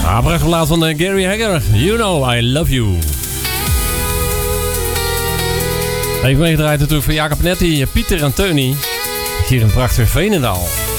Prachtig plaat van Gary Hagger. You know I love you. Even meegedraaid natuurlijk voor Jacob Netti, Pieter en Teunie. Hier in prachtige Veenendaal.